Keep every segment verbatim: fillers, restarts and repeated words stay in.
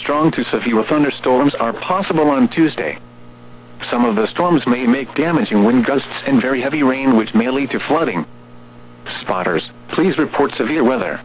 strong to severe thunderstorms are possible on Tuesday. Some of the storms may make damaging wind gusts and very heavy rain which may lead to flooding. Spotters, please report severe weather.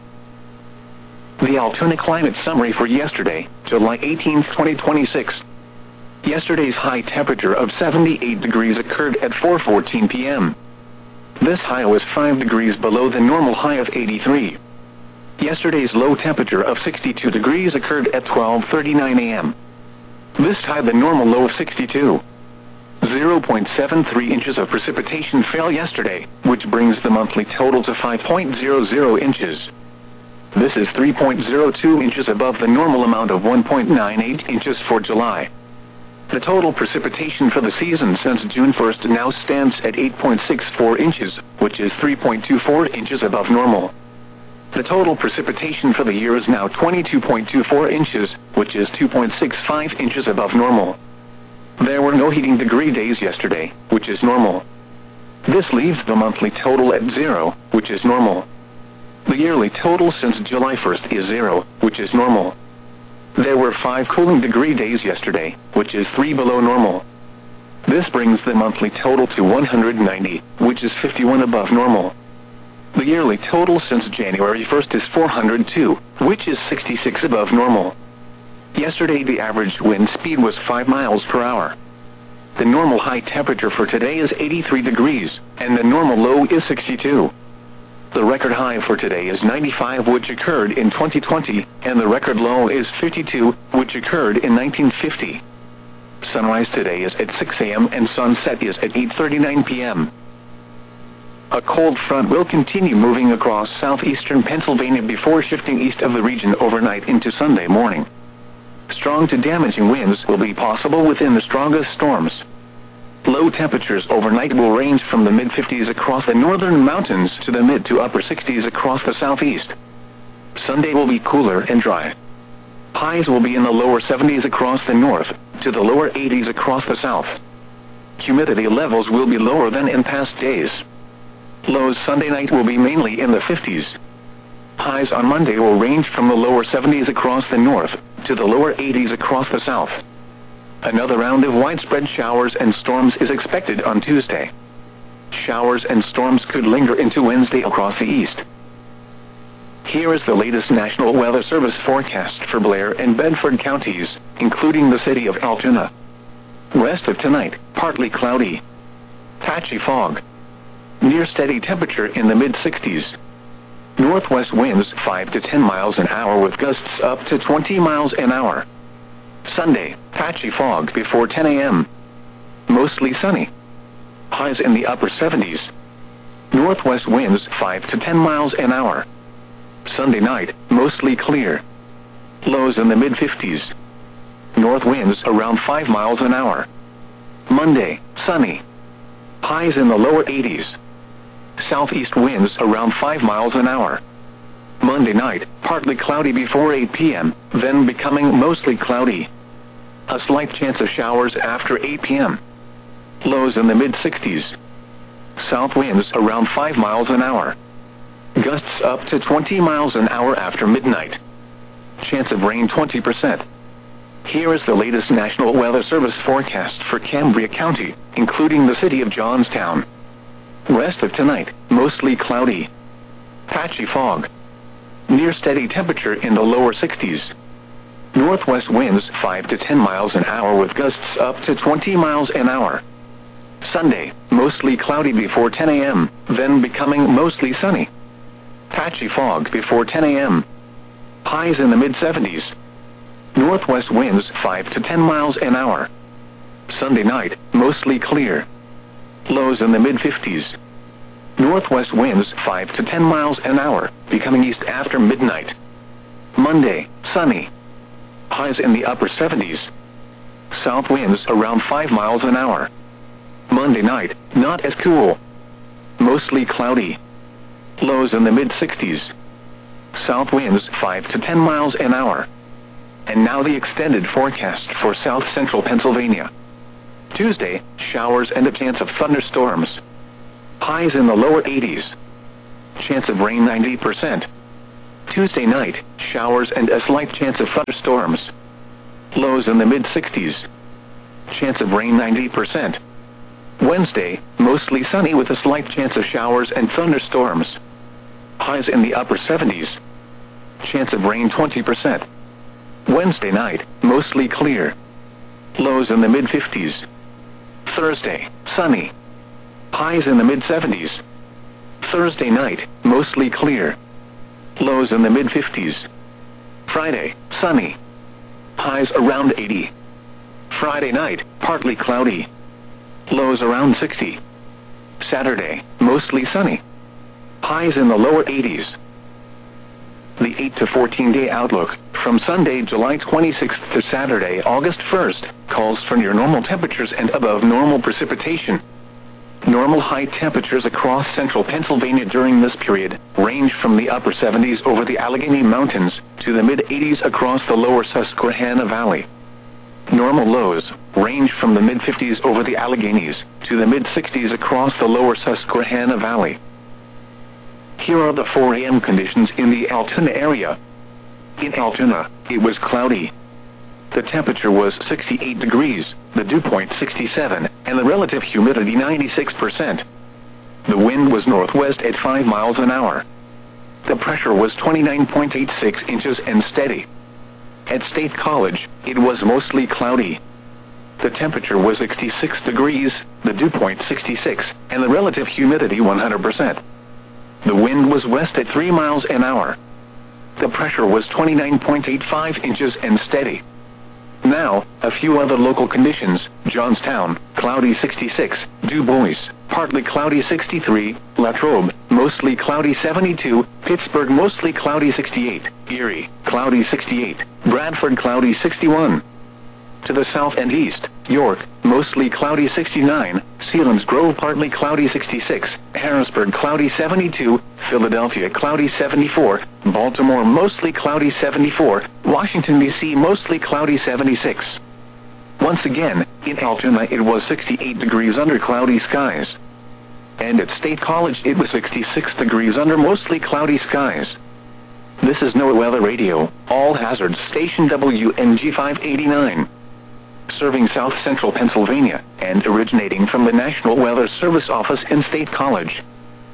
The Altoona climate summary for yesterday, July eighteenth, twenty twenty-six. Yesterday's high temperature of seventy-eight degrees occurred at four fourteen p m This high was five degrees below the normal high of eighty-three. Yesterday's low temperature of sixty-two degrees occurred at twelve thirty-nine a m This high the normal low of sixty-two. zero point seven three inches of precipitation fell yesterday, which brings the monthly total to five point zero zero inches. This is three point zero two inches above the normal amount of one point nine eight inches for July. The total precipitation for the season since June first now stands at eight point six four inches, which is three point two four inches above normal. The total precipitation for the year is now twenty-two point two four inches, which is two point six five inches above normal. There were no heating degree days yesterday, which is normal. This leaves the monthly total at zero, which is normal. The yearly total since July first is zero, which is normal. There were five cooling degree days yesterday, which is three below normal. This brings the monthly total to one hundred ninety, which is fifty-one above normal. The yearly total since January first is four hundred two, which is sixty-six above normal. Yesterday the average wind speed was five miles per hour. The normal high temperature for today is eighty-three degrees, and the normal low is sixty-two. The record high for today is ninety-five, which occurred in twenty twenty, and the record low is fifty-two, which occurred in nineteen fifty. Sunrise today is at six a m and sunset is at eight thirty-nine p m A cold front will continue moving across southeastern Pennsylvania before shifting east of the region overnight into Sunday morning. Strong to damaging winds will be possible within the strongest storms. Low temperatures overnight will range from the mid fifties across the northern mountains to the mid to upper sixties across the southeast. Sunday will be cooler and dry. Highs will be in the lower seventies across the north, to the lower eighties across the south. Humidity levels will be lower than in past days. Lows Sunday night will be mainly in the fifties. Highs on Monday will range from the lower seventies across the north, to the lower eighties across the south. Another round of widespread showers and storms is expected on Tuesday. Showers and storms could linger into Wednesday across the east. Here is the latest National Weather Service forecast for Blair and Bedford counties, including the city of Altoona. Rest of tonight, partly cloudy. Patchy fog. Near steady temperature in the mid sixties. Northwest winds five to ten miles an hour with gusts up to twenty miles an hour. Sunday, patchy fog before ten a m Mostly sunny. Highs in the upper seventies. Northwest winds five to ten miles an hour. Sunday night, mostly clear. Lows in the mid fifties. North winds around five miles an hour. Monday, sunny. Highs in the lower eighties. Southeast winds around five miles an hour. Monday night, partly cloudy before eight p m, then becoming mostly cloudy. A slight chance of showers after eight p m Lows in the mid sixties. South winds around five miles an hour. Gusts up to twenty miles an hour after midnight. Chance of rain twenty percent. Here is the latest National Weather Service forecast for Cambria County, including the city of Johnstown. Rest of tonight, mostly cloudy. Patchy fog. Near steady temperature in the lower sixties. Northwest winds five to ten miles an hour with gusts up to twenty miles an hour. Sunday, mostly cloudy before ten a m, then becoming mostly sunny. Patchy fog before ten a m Highs in the mid seventies. Northwest winds five to ten miles an hour. Sunday night, mostly clear. Lows in the mid fifties. Northwest winds five to ten miles an hour, becoming east after midnight. Monday, sunny. Highs in the upper seventies. South winds around five miles an hour. Monday night, not as cool. Mostly cloudy. Lows in the mid sixties. South winds five to ten miles an hour. And now the extended forecast for south central Pennsylvania. Tuesday, showers and a chance of thunderstorms. Highs in the lower eighties. Chance of rain ninety percent. Tuesday night, showers and a slight chance of thunderstorms. Lows in the mid sixties. Chance of rain ninety percent. Wednesday, mostly sunny with a slight chance of showers and thunderstorms. Highs in the upper seventies. Chance of rain twenty percent. Wednesday night, mostly clear. Lows in the mid fifties. Thursday, sunny. Highs in the mid seventies. Thursday night, mostly clear. Lows in the mid fifties. Friday, sunny. Highs around eighty. Friday night, partly cloudy. Lows around sixty. Saturday, mostly sunny. Highs in the lower eighties. The eight to fourteen day outlook, from Sunday, July twenty-sixth to Saturday, August first, calls for near normal temperatures and above normal precipitation. Normal high temperatures across central Pennsylvania during this period range from the upper seventies over the Allegheny Mountains to the mid eighties across the lower Susquehanna Valley. Normal lows range from the mid fifties over the Alleghenies to the mid sixties across the lower Susquehanna Valley. Here are the four A M conditions in the Altoona area. In Altoona, it was cloudy. The temperature was sixty-eight degrees, the dew point sixty-seven, and the relative humidity ninety-six percent. The wind was northwest at five miles an hour. The pressure was twenty-nine point eight six inches and steady. At State College, it was mostly cloudy. The temperature was sixty-six degrees, the dew point sixty-six, and the relative humidity one hundred percent. The wind was west at three miles an hour. The pressure was twenty-nine point eight five inches and steady. Now, a few other local conditions: Johnstown, cloudy sixty-six, Du Bois, partly cloudy sixty-three, Latrobe, mostly cloudy seventy-two, Pittsburgh, mostly cloudy sixty-eight, Erie, cloudy sixty-eight, Bradford, cloudy sixty-one. To the south and east, York, mostly cloudy sixty-nine, Selinsgrove, partly cloudy sixty-six, Harrisburg, cloudy seventy-two, Philadelphia, cloudy seventy-four, Baltimore, mostly cloudy seventy-four, Washington, D C, mostly cloudy seventy-six. Once again, in Altoona it was sixty-eight degrees under cloudy skies. And at State College it was sixty-six degrees under mostly cloudy skies. This is NOAA Weather Radio, All Hazards Station W N G five eighty-nine. Serving South Central Pennsylvania, and originating from the National Weather Service office in State College.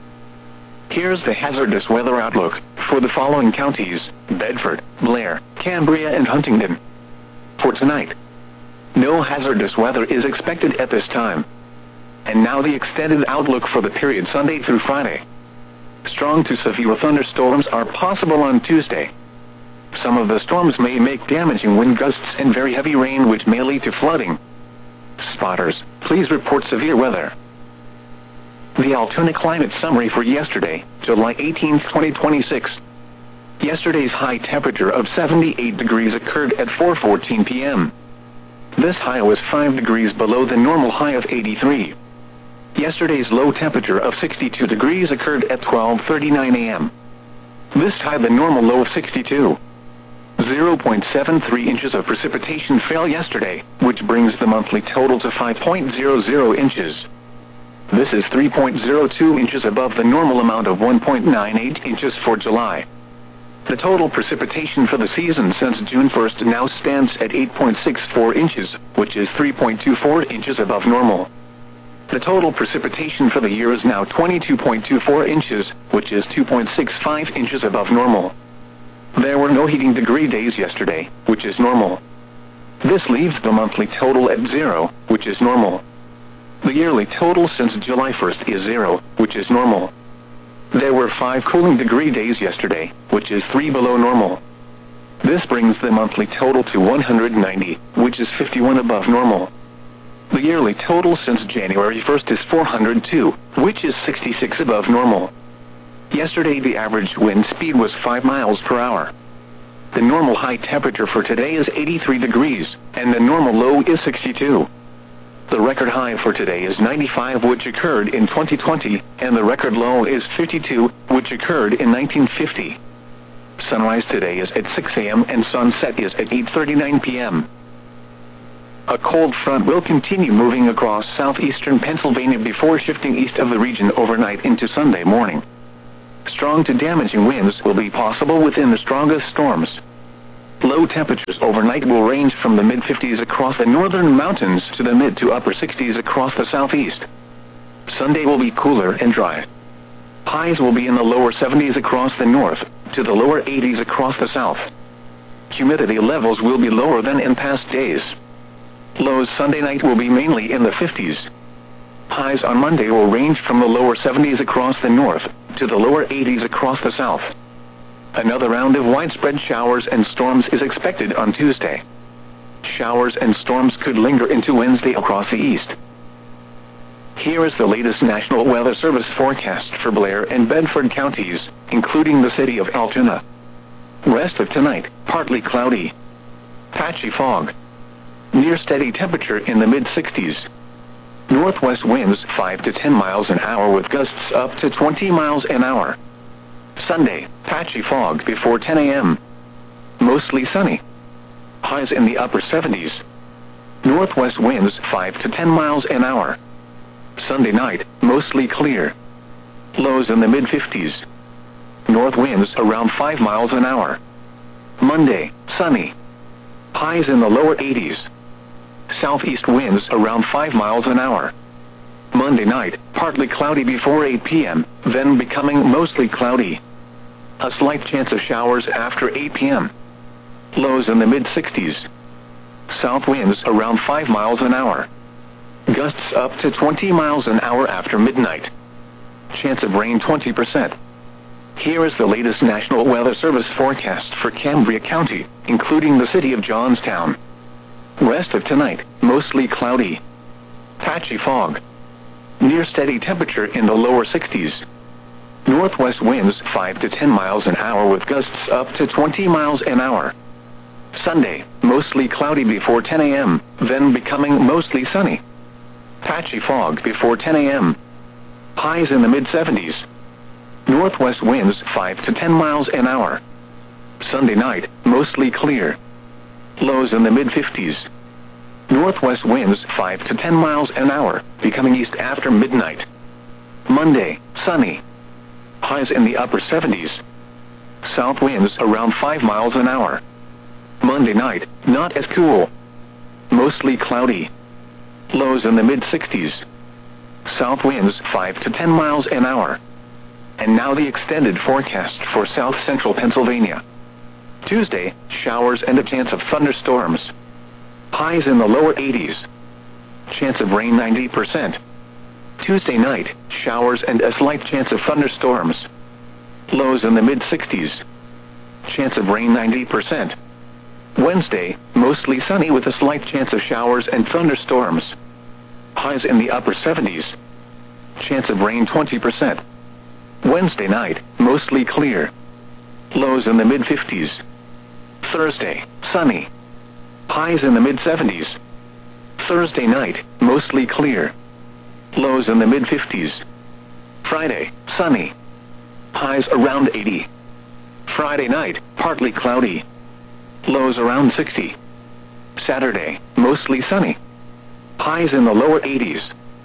Here's the hazardous weather outlook for the following counties: Bedford, Blair, Cambria, and Huntingdon. For tonight, no hazardous weather is expected at this time. And now the extended outlook for the period Sunday through Friday. Strong to severe thunderstorms are possible on Tuesday. Some of the storms may make damaging wind gusts and very heavy rain, which may lead to flooding. Spotters, please report severe weather. The Altoona climate summary for yesterday, July eighteenth, twenty twenty-six. Yesterday's high temperature of seventy-eight degrees occurred at four fourteen p m This high was five degrees below the normal high of eighty-three. Yesterday's low temperature of sixty-two degrees occurred at twelve thirty-nine a m This high the normal low of sixty-two. zero point seven three inches of precipitation fell yesterday, which brings the monthly total to five point zero zero inches. This is three point zero two inches above the normal amount of one point nine eight inches for July. The total precipitation for the season since June first now stands at eight point six four inches, which is three point two four inches above normal. The total precipitation for the year is now twenty-two point two four inches, which is two point six five inches above normal. There were no heating degree days yesterday, which is normal. This leaves the monthly total at zero, which is normal. The yearly total since July first is zero, which is normal. There were five cooling degree days yesterday, which is three below normal. This brings the monthly total to one hundred ninety, which is fifty-one above normal. The yearly total since January first is four hundred two, which is sixty-six above normal. Yesterday the average wind speed was five miles per hour. The normal high temperature for today is eighty-three degrees, and the normal low is sixty-two. The record high for today is ninety-five, which occurred in twenty twenty, and the record low is fifty-two, which occurred in nineteen fifty. Sunrise today is at six a m and sunset is at eight thirty-nine p m A cold front will continue moving across southeastern Pennsylvania before shifting east of the region overnight into Sunday morning. Strong to damaging winds will be possible within the strongest storms. Low Low temperatures overnight will range from the mid fifties across the northern mountains to the mid to upper sixties across the southeast. Sunday will be cooler and dry. Highs will be in the lower seventies across the north, to the lower eighties across the south. Humidity levels will be lower than in past days. Lows Sunday night will be mainly in the fifties. Highs on Monday will range from the lower seventies across the north, to the lower eighties across the south. Another round of widespread showers and storms is expected on Tuesday. Showers and storms could linger into Wednesday across the east. Here is the latest National Weather Service forecast for Blair and Bedford counties, including the city of Altoona. Rest of tonight, partly cloudy. Patchy fog. Near steady temperature in the mid sixties. Northwest winds five to ten miles an hour with gusts up to twenty miles an hour. Sunday, patchy fog before ten a m Mostly sunny. Highs in the upper seventies. Northwest winds five to ten miles an hour. Sunday night, mostly clear. Lows in the mid fifties. North winds around five miles an hour. Monday, sunny. Highs in the lower eighties. Southeast winds around five miles an hour. Monday night, partly cloudy before eight p m, then becoming mostly cloudy. A slight chance of showers after eight p m Lows in the mid sixties. South winds around five miles an hour. Gusts up to twenty miles an hour after midnight. Chance of rain twenty percent. Here is the latest National Weather Service forecast for Cambria County, including the city of Johnstown. Rest of tonight, mostly cloudy. Patchy fog. Near steady temperature in the lower sixties. Northwest winds five to ten miles an hour with gusts up to twenty miles an hour. Sunday, mostly cloudy before ten a m, then becoming mostly sunny. Patchy fog before ten a m Highs in the mid seventies. Northwest winds five to ten miles an hour. Sunday night, mostly clear. Lows in the mid fifties. Northwest winds five to ten miles an hour, becoming east after midnight. Monday, sunny. Highs in the upper seventies. South winds around five miles an hour. Monday night, not as cool. Mostly cloudy. Lows in the mid sixties. South winds five to ten miles an hour. And now the extended forecast for south central Pennsylvania. Tuesday, showers and a chance of thunderstorms. Highs in the lower eighties. Chance of rain ninety percent. Tuesday night, showers and a slight chance of thunderstorms. Lows in the mid sixties. Chance of rain ninety percent. Wednesday, mostly sunny with a slight chance of showers and thunderstorms. Highs in the upper seventies. Chance of rain twenty percent. Wednesday night, mostly clear. Lows in the mid fifties. Thursday, sunny. Highs in the mid seventies. Thursday night, mostly clear. Lows in the mid fifties. Friday, sunny. Highs around eighty. Friday night, partly cloudy. Lows around sixty. Saturday, mostly sunny. Highs in the lower eighties.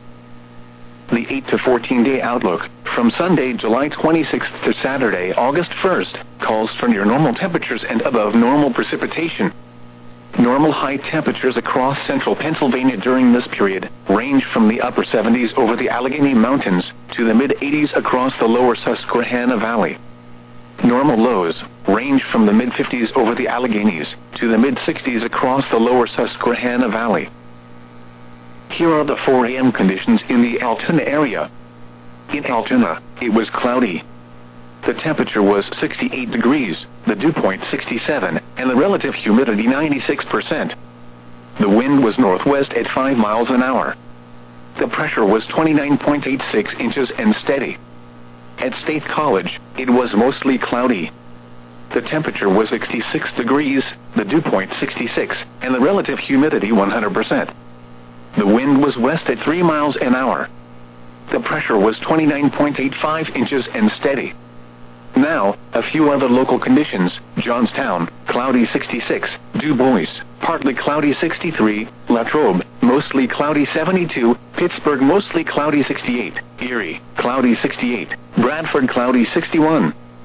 The eight to fourteen day outlook, from Sunday, July twenty-sixth to Saturday, August first, calls for near normal temperatures and above normal precipitation. Normal high temperatures across central Pennsylvania during this period range from the upper seventies over the Allegheny Mountains to the mid eighties across the lower Susquehanna Valley. Normal lows range from the mid fifties over the Alleghenies to the mid sixties across the lower Susquehanna Valley. Here are the four a m conditions in the Altoona area. In Altoona, it was cloudy. The temperature was sixty-eight degrees, the dew point sixty-seven, and the relative humidity ninety-six percent. The wind was northwest at five miles an hour. The pressure was twenty-nine point eight six inches and steady. At State College, it was mostly cloudy. The temperature was sixty-six degrees, the dew point sixty-six, and the relative humidity one hundred percent. The wind was west at three miles an hour. The pressure was twenty-nine point eight five inches and steady. Now, a few other local conditions: Johnstown, cloudy sixty-six, Du Bois, partly cloudy sixty-three, Latrobe, mostly cloudy seventy-two, Pittsburgh mostly cloudy sixty-eight, Erie, cloudy sixty-eight, Bradford cloudy sixty-one.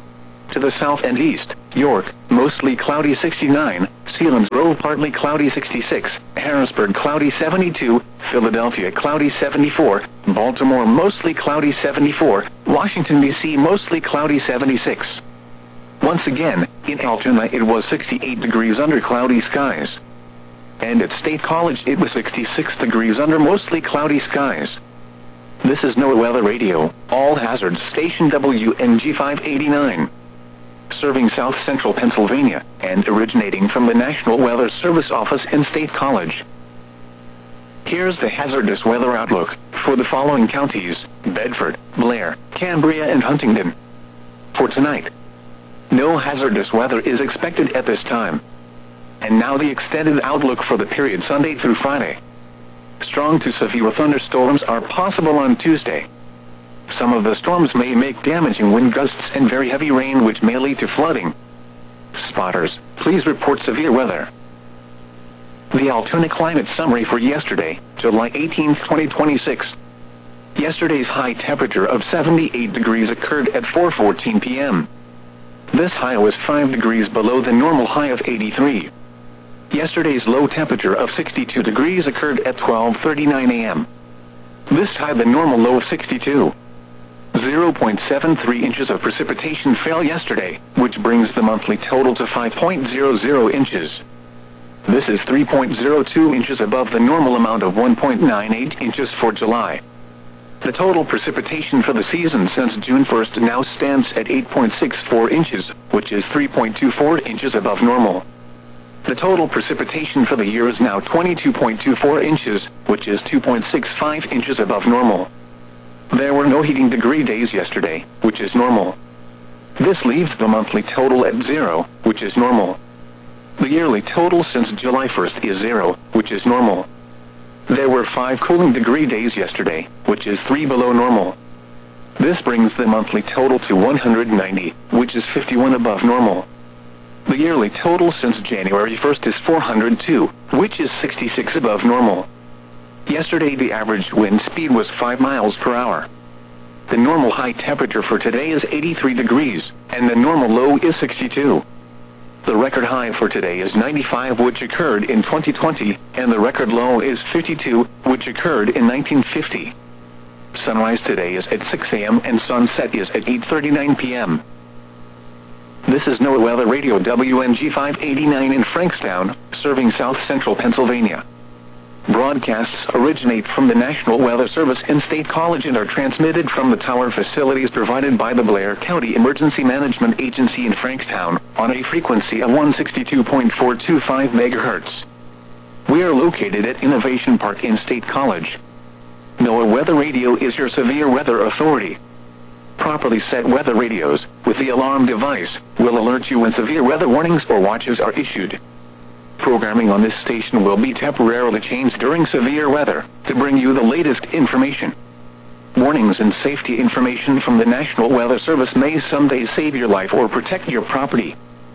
To the south and east, York, mostly cloudy sixty-nine, Selinsgrove partly cloudy sixty-six, Harrisburg cloudy seventy-two, Philadelphia cloudy seventy-four, Baltimore mostly cloudy seventy-four, Washington D C mostly cloudy seventy-six. Once again, in Altoona it was sixty-eight degrees under cloudy skies. And at State College it was sixty-six degrees under mostly cloudy skies. This is NOAA Weather Radio, All Hazards Station W N G five eighty-nine. Serving South Central Pennsylvania, and originating from the National Weather Service office in State College. Here's the hazardous weather outlook for the following counties: Bedford, Blair, Cambria and Huntingdon. For tonight, no hazardous weather is expected at this time. And now the extended outlook for the period Sunday through Friday. Strong to severe thunderstorms are possible on Tuesday. Some of the storms may make damaging wind gusts and very heavy rain which may lead to flooding. Spotters, please report severe weather. The Altoona climate summary for yesterday, July eighteenth, twenty twenty-six. Yesterday's high temperature of seventy-eight degrees occurred at four fourteen p m This high was five degrees below the normal high of eighty-three. Yesterday's low temperature of sixty-two degrees occurred at twelve thirty-nine a m This high the normal low of sixty-two. zero point seven three inches of precipitation fell yesterday, which brings the monthly total to five point zero zero inches. This is three point zero two inches above the normal amount of one point nine eight inches for July. The total precipitation for the season since June first now stands at eight point six four inches, which is three point two four inches above normal. The total precipitation for the year is now twenty-two point two four inches, which is two point six five inches above normal. There were no heating degree days yesterday, which is normal. This leaves the monthly total at zero, which is normal. The yearly total since July first is zero, which is normal. There were five cooling degree days yesterday, which is three below normal. This brings the monthly total to one hundred ninety, which is fifty-one above normal. The yearly total since January first is four hundred two, which is sixty-six above normal. Yesterday the average wind speed was five miles per hour. The normal high temperature for today is eighty-three degrees, and the normal low is sixty-two. The record high for today is ninety-five, which occurred in twenty twenty, and the record low is fifty-two, which occurred in nineteen fifty. Sunrise today is at six a m and sunset is at eight thirty-nine p m This is NOAA Weather Radio W N G five eighty-nine in Frankstown, serving South Central Pennsylvania. Broadcasts originate from the National Weather Service in State College and are transmitted from the tower facilities provided by the Blair County Emergency Management Agency in Frankstown, on a frequency of one sixty-two point four two five megahertz. We are located at Innovation Park in State College. NOAA Weather Radio is your severe weather authority. Properly set weather radios, with the alarm device, will alert you when severe weather warnings or watches are issued. Programming on this station will be temporarily changed during severe weather, to bring you the latest information. Warnings and safety information from the National Weather Service may someday save your life or protect your property.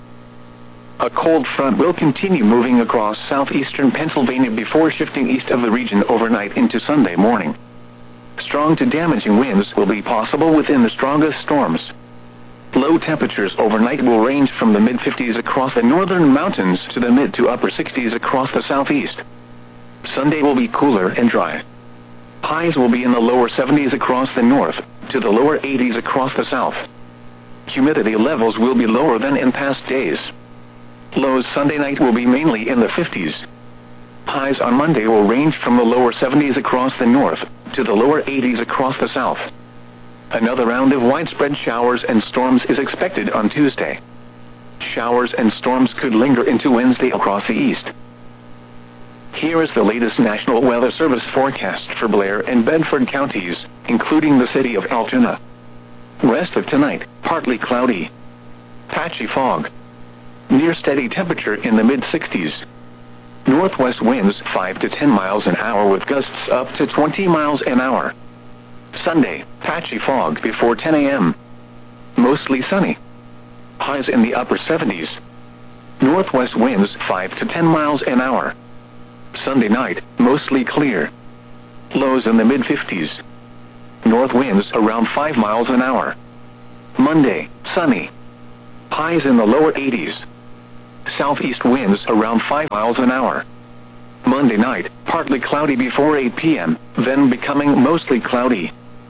A cold front will continue moving across southeastern Pennsylvania before shifting east of the region overnight into Sunday morning. Strong to damaging winds will be possible within the strongest storms. Low temperatures overnight will range from the mid fifties across the northern mountains to the mid to upper sixties across the southeast. Sunday will be cooler and dry. Highs will be in the lower seventies across the north, to the lower eighties across the south. Humidity levels will be lower than in past days. Lows Sunday night will be mainly in the fifties. Highs on Monday will range from the lower seventies across the north, to the lower eighties across the south. Another round of widespread showers and storms is expected on Tuesday. Showers and storms could linger into Wednesday across the east. Here is the latest National Weather Service forecast for Blair and Bedford counties, including the city of Altoona. Rest of tonight, partly cloudy. Patchy fog. Near steady temperature in the mid sixties. Northwest winds five to ten miles an hour with gusts up to twenty miles an hour. Sunday, patchy fog before ten a m Mostly sunny. Highs in the upper seventies. Northwest winds five to ten miles an hour. Sunday night, mostly clear. Lows in the mid fifties. North winds around five miles an hour. Monday, sunny. Highs in the lower eighties. Southeast winds around five miles an hour. Monday night, partly cloudy before eight p m, then becoming mostly cloudy.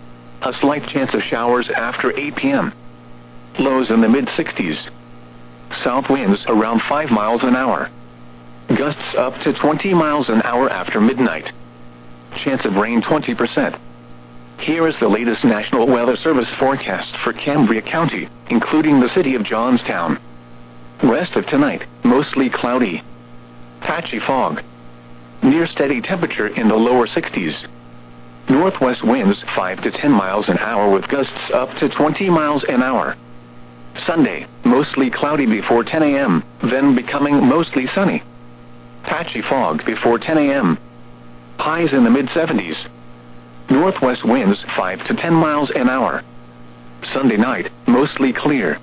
A slight chance of showers after eight p m Lows in the mid sixties. South winds around five miles an hour. Gusts up to twenty miles an hour after midnight. Chance of rain twenty percent. Here is the latest National Weather Service forecast for Cambria County, including the city of Johnstown. Rest of tonight, mostly cloudy. Patchy fog. Near steady temperature in the lower sixties. Northwest winds five to ten miles an hour with gusts up to twenty miles an hour. Sunday, mostly cloudy before ten a m, then becoming mostly sunny. Patchy fog before ten a m Highs in the mid seventies. Northwest winds five to ten miles an hour. Sunday night, mostly clear.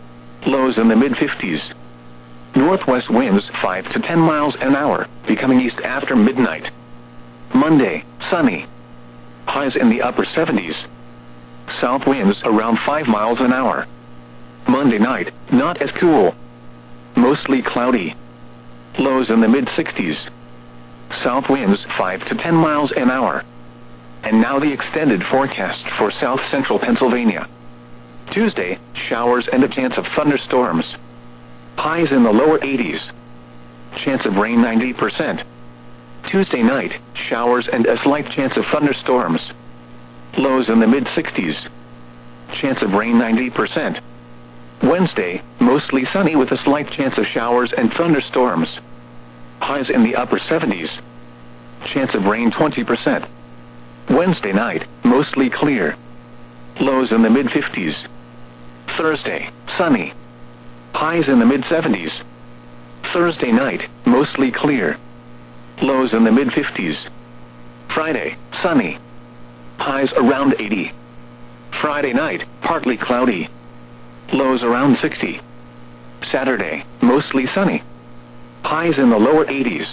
Lows in the mid fifties. Northwest winds five to ten miles an hour, becoming east after midnight. Monday, sunny. Highs in the upper seventies. South winds around five miles an hour. Monday night, not as cool. Mostly cloudy. Lows in the mid sixties. South winds five to ten miles an hour. And now the extended forecast for south central Pennsylvania. Tuesday, showers and a chance of thunderstorms. Highs in the lower eighties. Chance of rain ninety percent. Tuesday night, showers and a slight chance of thunderstorms. Lows in the mid sixties. Chance of rain ninety percent. Wednesday, mostly sunny with a slight chance of showers and thunderstorms. Highs in the upper seventies. Chance of rain twenty percent. Wednesday night, mostly clear. Lows in the mid fifties. Thursday, sunny. Highs in the mid seventies. Thursday night, mostly clear. Lows in the mid fifties. Friday, sunny. Highs around eighty. Friday night, partly cloudy. Lows around sixty. Saturday, mostly sunny. Highs in the lower eighties.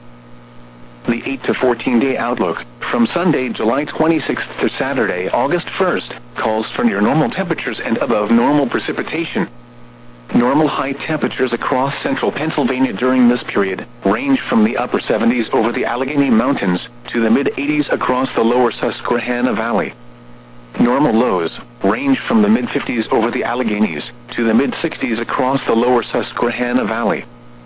The eight to fourteen day outlook, from Sunday, July twenty-sixth to Saturday, August first, calls for near normal temperatures and above normal precipitation. Normal high temperatures across central Pennsylvania during this period range from the upper seventies over the Allegheny Mountains to the mid eighties across the lower Susquehanna Valley. Normal lows range from the mid fifties over the Alleghenies to the mid sixties across the lower Susquehanna Valley.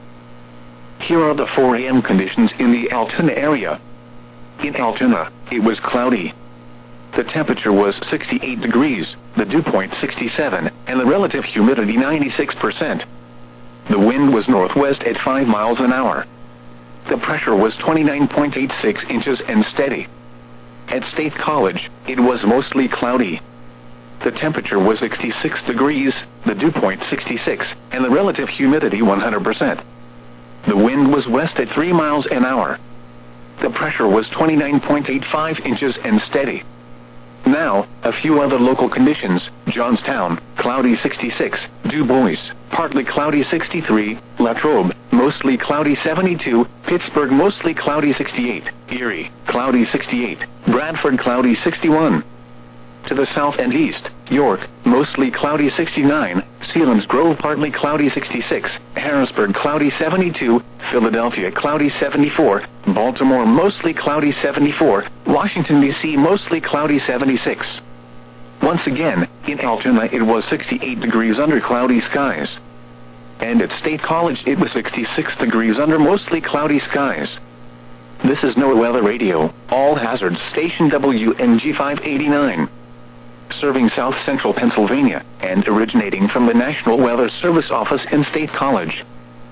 Here are the four a m conditions in the Altoona area. In Altoona, it was cloudy. The temperature was sixty-eight degrees, the dew point sixty-seven, and the relative humidity ninety-six percent. The wind was northwest at five miles an hour. The pressure was twenty-nine point eight six inches and steady. At State College, it was mostly cloudy. The temperature was sixty-six degrees, the dew point sixty-six, and the relative humidity one hundred percent. The wind was west at three miles an hour. The pressure was twenty-nine point eight five inches and steady. Now, a few other local conditions: Johnstown, cloudy sixty-six, Du Bois, partly cloudy sixty-three, Latrobe, mostly cloudy seventy-two, Pittsburgh mostly cloudy sixty-eight, Erie, cloudy sixty-eight, Bradford cloudy sixty-one. To the south and east, York, mostly cloudy sixty-nine, Selinsgrove partly cloudy sixty-six, Harrisburg cloudy seventy-two, Philadelphia cloudy seventy-four, Baltimore mostly cloudy seventy-four, Washington D C mostly cloudy seventy-six. Once again, in Altoona it was sixty-eight degrees under cloudy skies. And at State College it was sixty-six degrees under mostly cloudy skies. This is NOAA Weather Radio, All Hazards Station W N G five eighty-nine. Serving south central Pennsylvania, and originating from the National Weather Service office in State College.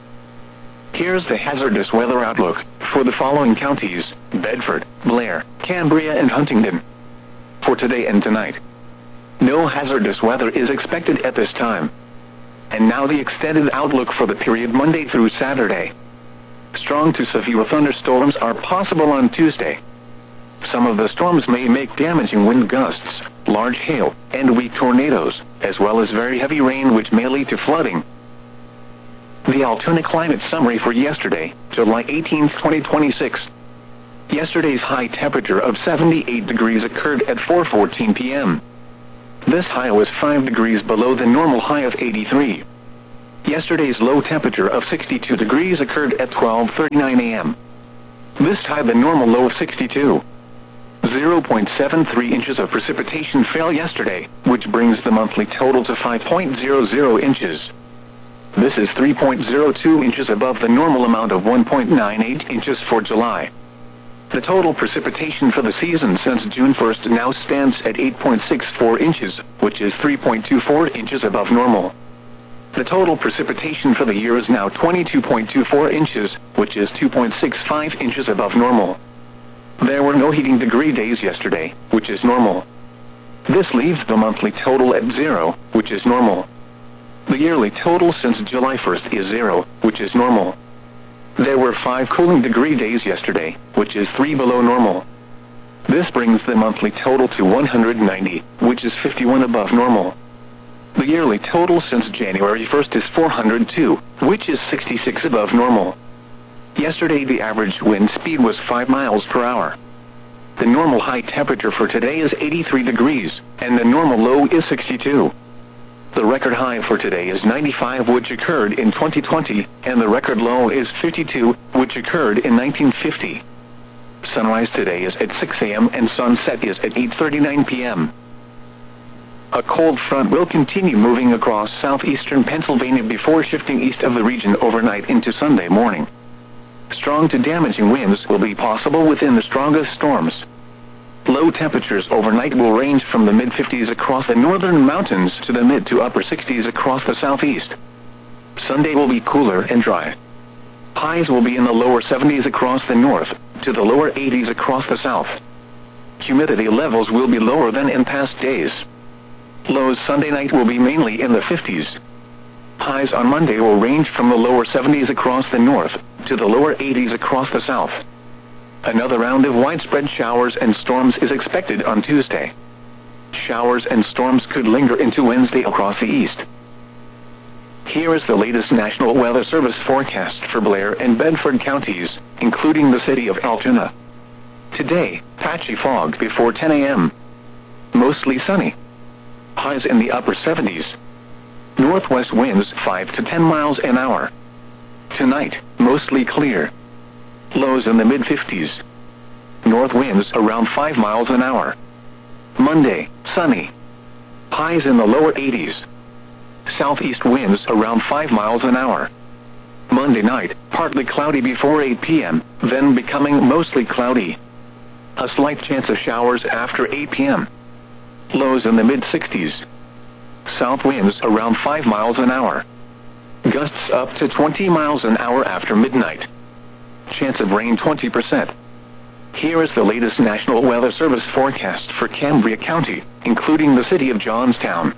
Here's the hazardous weather outlook for the following counties: Bedford, Blair, Cambria, and Huntingdon. For today and tonight, no hazardous weather is expected at this time. And now the extended outlook for the period Monday through Saturday. Strong to severe thunderstorms are possible on Tuesday. Some of the storms may make damaging wind gusts, large hail, and weak tornadoes, as well as very heavy rain which may lead to flooding. The Altoona climate summary for yesterday, July eighteenth, twenty twenty-six. Yesterday's high temperature of seventy-eight degrees occurred at four fourteen p m This high was five degrees below the normal high of eighty-three. Yesterday's low temperature of sixty-two degrees occurred at twelve thirty-nine a m This time the normal low of sixty-two. zero point seven three inches of precipitation fell yesterday, which brings the monthly total to five point zero zero inches. This is three point zero two inches above the normal amount of one point nine eight inches for July. The total precipitation for the season since June first now stands at eight point six four inches, which is three point two four inches above normal. The total precipitation for the year is now twenty-two point two four inches, which is two point six five inches above normal. There were no heating degree days yesterday, which is normal. This leaves the monthly total at zero, which is normal. The yearly total since July first is zero, which is normal. There were five cooling degree days yesterday, which is three below normal. This brings the monthly total to one hundred ninety, which is fifty-one above normal. The yearly total since January first is four hundred two, which is sixty-six above normal. Yesterday the average wind speed was five miles per hour. The normal high temperature for today is eighty-three degrees, and the normal low is sixty-two. The record high for today is ninety-five, which occurred in twenty twenty, and the record low is fifty-two, which occurred in nineteen fifty. Sunrise today is at six a m and sunset is at eight thirty-nine p m A cold front will continue moving across southeastern Pennsylvania before shifting east of the region overnight into Sunday morning. Strong to damaging winds will be possible within the strongest storms. Low temperatures overnight will range from the mid fifties across the northern mountains to the mid to upper sixties across the southeast. Sunday will be cooler and dry. Highs will be in the lower seventies across the north, to the lower eighties across the south. Humidity levels will be lower than in past days. Lows Sunday night will be mainly in the fifties. Highs on Monday will range from the lower seventies across the north, to the lower eighties across the south. Another round of widespread showers and storms is expected on Tuesday. Showers and storms could linger into Wednesday across the east. Here is the latest National Weather Service forecast for Blair and Bedford counties, including the city of Altoona. Today, patchy fog before ten a m Mostly sunny. Highs in the upper seventies. Northwest winds five to ten miles an hour. Tonight, mostly clear. Lows in the mid fifties. North winds around five miles an hour. Monday, sunny. Highs in the lower eighties. Southeast winds around five miles an hour. Monday night, partly cloudy before eight p m, then becoming mostly cloudy. A slight chance of showers after eight p m Lows in the mid sixties. South winds around five miles an hour. Gusts up to twenty miles an hour after midnight. Chance of rain twenty percent. Here is the latest National Weather Service forecast for Cambria County, including the city of Johnstown.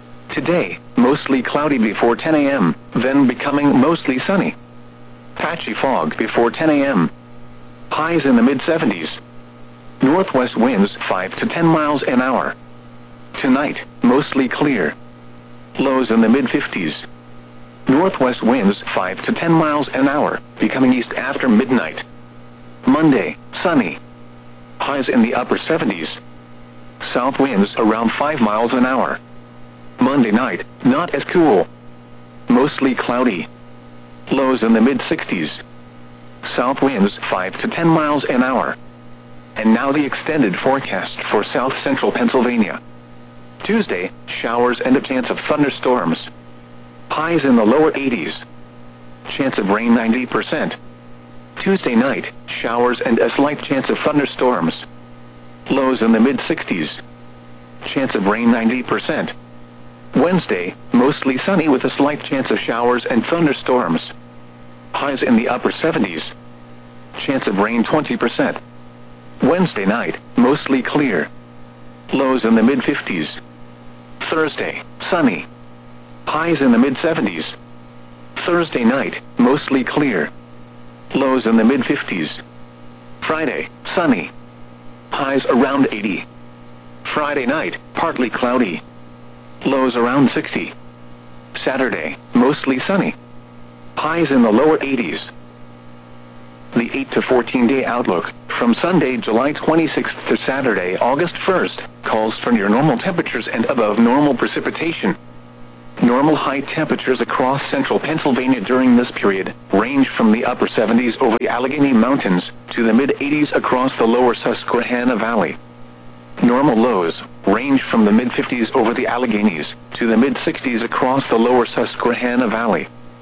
Today, mostly cloudy before ten a m, then becoming mostly sunny. Patchy fog before ten a m Highs in the mid seventies. Northwest winds five to ten miles an hour. Tonight, mostly clear. Lows in the mid fifties. Northwest winds five to ten miles an hour, becoming east after midnight. Monday, sunny. Highs in the upper seventies. South winds around five miles an hour. Monday night, not as cool. Mostly cloudy. Lows in the mid sixties. South winds five to ten miles an hour. And now the extended forecast for south central Pennsylvania. Tuesday, showers and a chance of thunderstorms. Highs in the lower eighties. Chance of rain ninety percent. Tuesday night, showers and a slight chance of thunderstorms. Lows in the mid sixties. Chance of rain ninety percent. Wednesday, mostly sunny with a slight chance of showers and thunderstorms. Highs in the upper seventies. Chance of rain twenty percent. Wednesday night, mostly clear. Lows in the mid fifties. Thursday, sunny. Highs in the mid seventies. Thursday night, mostly clear. Lows in the mid fifties. Friday, sunny. Highs around eighty. Friday night, partly cloudy. Lows around sixty. Saturday, mostly sunny. Highs in the lower eighties. The eight to fourteen day outlook, from Sunday, July twenty-sixth to Saturday, August first, calls for near normal temperatures and above normal precipitation. Normal high temperatures across central Pennsylvania during this period range from the upper seventies over the Allegheny Mountains to the mid eighties across the lower Susquehanna Valley. Normal lows range from the mid fifties over the Alleghenies to the mid sixties across the lower Susquehanna Valley.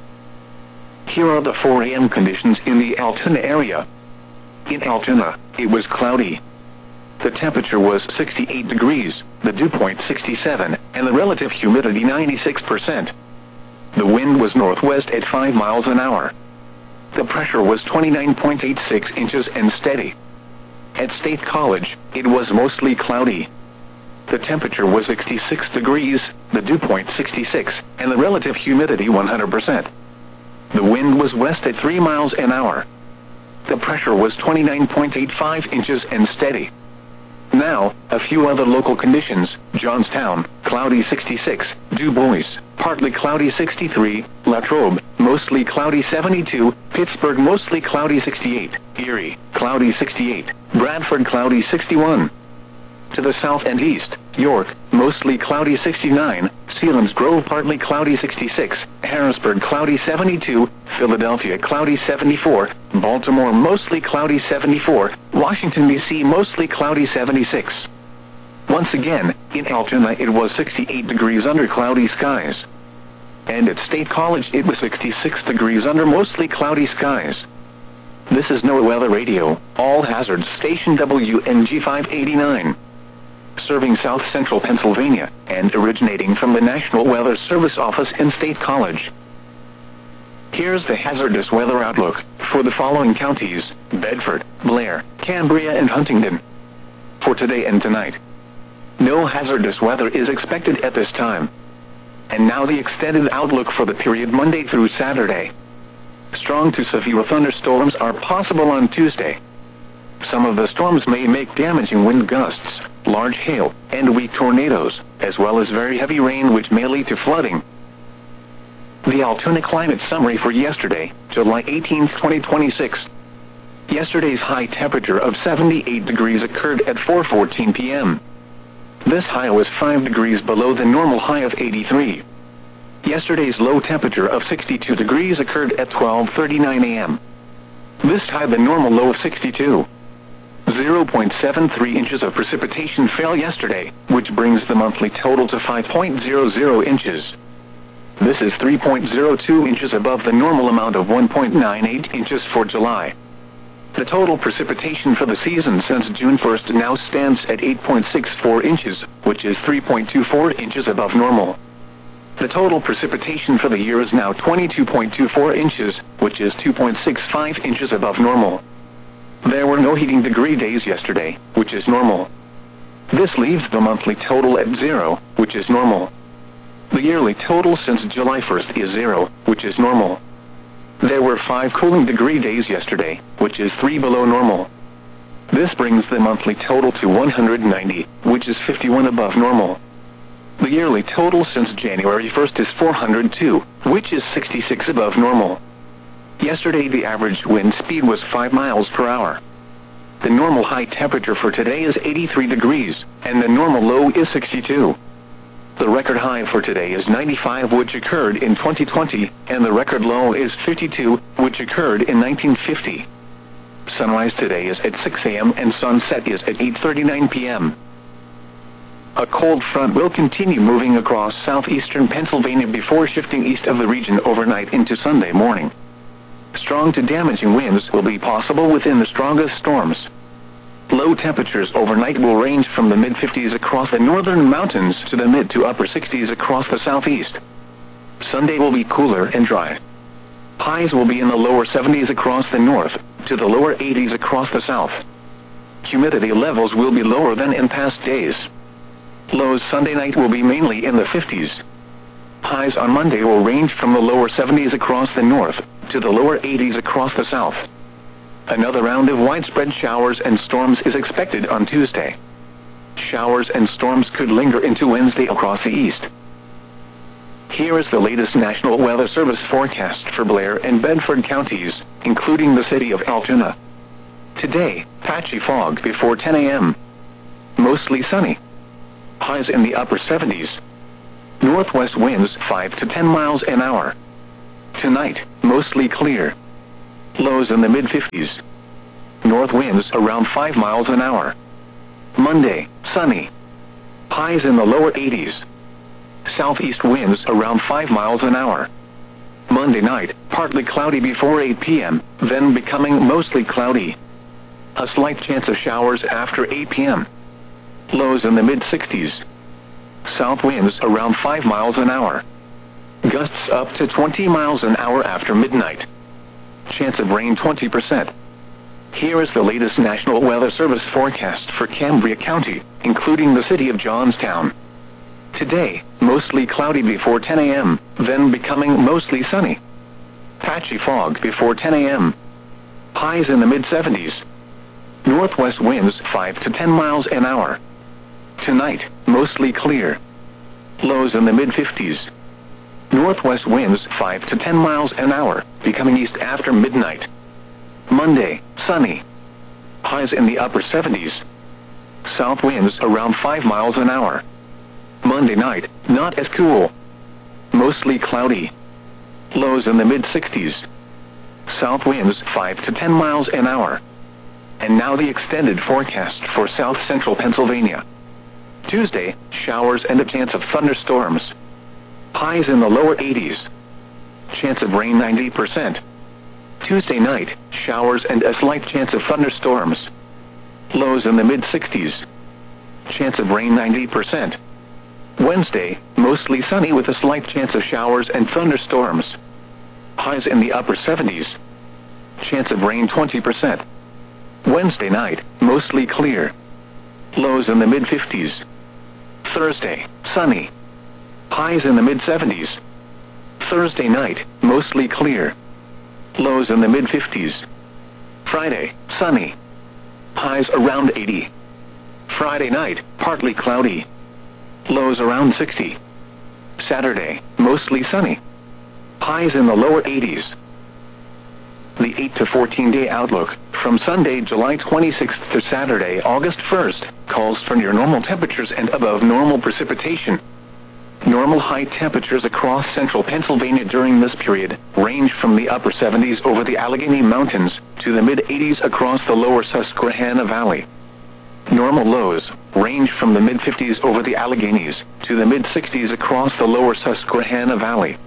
Here are the four A M conditions in the Altoona area. In Altoona, it was cloudy. The temperature was sixty-eight degrees, the dew point sixty-seven, and the relative humidity ninety-six percent. The wind was northwest at five miles an hour. The pressure was twenty-nine point eight six inches and steady. At State College, it was mostly cloudy. The temperature was sixty-six degrees, the dew point sixty-six, and the relative humidity one hundred percent. The wind was west at three miles an hour. The pressure was twenty-nine point eight five inches and steady. Now, a few other local conditions: Johnstown, cloudy sixty-six, Du Bois, partly cloudy sixty-three, Latrobe, mostly cloudy seventy-two, Pittsburgh mostly cloudy sixty-eight, Erie, cloudy sixty-eight, Bradford cloudy sixty-one. To the south and east, York, mostly cloudy sixty-nine, Selinsgrove partly cloudy sixty-six, Harrisburg cloudy seventy-two, Philadelphia cloudy seventy-four, Baltimore mostly cloudy seventy-four, Washington D C mostly cloudy seventy-six. Once again, in Altoona it was sixty-eight degrees under cloudy skies. And at State College it was sixty-six degrees under mostly cloudy skies. This is NOAA Weather Radio, All Hazards Station W N G five eighty-nine. Serving South Central Pennsylvania, and originating from the National Weather Service office in State College. Here's the hazardous weather outlook for the following counties: Bedford, Blair, Cambria, and Huntingdon. For today and tonight, no hazardous weather is expected at this time. And now the extended outlook for the period Monday through Saturday. Strong to severe thunderstorms are possible on Tuesday. Some of the storms may make damaging wind gusts, large hail, and weak tornadoes, as well as very heavy rain which may lead to flooding. The Altoona climate summary for yesterday, July eighteenth, twenty twenty-six. Yesterday's high temperature of seventy-eight degrees occurred at four fourteen p m This high was five degrees below the normal high of eighty-three. Yesterday's low temperature of sixty-two degrees occurred at twelve thirty-nine a m This high the normal low of sixty-two. zero point seven three inches of precipitation fell yesterday, which brings the monthly total to five point zero zero inches. This is three point zero two inches above the normal amount of one point nine eight inches for July. The total precipitation for the season since June first now stands at eight point six four inches, which is three point two four inches above normal. The total precipitation for the year is now twenty-two point two four inches, which is two point six five inches above normal. There were no heating degree days yesterday, which is normal. This leaves the monthly total at zero, which is normal. The yearly total since July first is zero, which is normal. There were five cooling degree days yesterday, which is three below normal. This brings the monthly total to one hundred ninety, which is fifty-one above normal. The yearly total since January first is four hundred two, which is sixty-six above normal. Yesterday the average wind speed was five miles per hour. The normal high temperature for today is eighty-three degrees, and the normal low is sixty-two. The record high for today is ninety-five, which occurred in twenty twenty, and the record low is fifty-two, which occurred in nineteen fifty. Sunrise today is at six a m and sunset is at eight thirty-nine p m A cold front will continue moving across southeastern Pennsylvania before shifting east of the region overnight into Sunday morning. Strong to damaging winds will be possible within the strongest storms. Low temperatures overnight will range from the mid fifties across the northern mountains to the mid to upper sixties across the southeast. Sunday will be cooler and dry. Highs will be in the lower seventies across the north, to the lower eighties across the south. Humidity levels will be lower than in past days. Lows Sunday night will be mainly in the fifties. Highs on Monday will range from the lower seventies across the north, to the lower eighties across the south. Another round of widespread showers and storms is expected on Tuesday. Showers and storms could linger into Wednesday across the east. Here is the latest National Weather Service forecast for Blair and Bedford counties, including the city of Altoona. Today, patchy fog before ten a m Mostly sunny. Highs in the upper seventies. Northwest winds five to ten miles an hour. Tonight, mostly clear. Lows in the mid fifties. North winds around five miles an hour. Monday, sunny. Highs in the lower eighties. Southeast winds around five miles an hour. Monday night, partly cloudy before eight p m, then becoming mostly cloudy. A slight chance of showers after eight p m Lows in the mid sixties. South winds around five miles an hour. Gusts up to twenty miles an hour after midnight. Chance of rain twenty percent. Here is the latest National Weather Service forecast for Cambria County, including the city of Johnstown. Today, mostly cloudy before ten a m, then becoming mostly sunny. Patchy fog before ten a m Highs in the mid seventies. Northwest winds five to ten miles an hour. Tonight, mostly clear. Lows in the mid fifties. Northwest winds five to ten miles an hour, becoming east after midnight. Monday, sunny. Highs in the upper seventies. South winds around five miles an hour. Monday night, not as cool. Mostly cloudy. Lows in the mid sixties. South winds five to ten miles an hour. And now the extended forecast for south central Pennsylvania. Tuesday, showers and a chance of thunderstorms. Highs in the lower eighties. Chance of rain ninety percent. Tuesday night, showers and a slight chance of thunderstorms. Lows in the mid sixties. Chance of rain ninety percent. Wednesday, mostly sunny with a slight chance of showers and thunderstorms. Highs in the upper seventies. Chance of rain twenty percent. Wednesday night, mostly clear. Lows in the mid fifties. Thursday, sunny. Highs in the mid seventies. Thursday night, mostly clear. Lows in the mid fifties. Friday, sunny. Highs around eighty. Friday night, partly cloudy. Lows around sixty. Saturday, mostly sunny. Highs in the lower eighties. The eight to fourteen day outlook, from Sunday, July twenty-sixth to Saturday, August first, calls for near normal temperatures and above normal precipitation. Normal high temperatures across central Pennsylvania during this period range from the upper seventies over the Allegheny Mountains to the mid eighties across the lower Susquehanna Valley. Normal lows range from the mid fifties over the Alleghenies to the mid sixties across the lower Susquehanna Valley.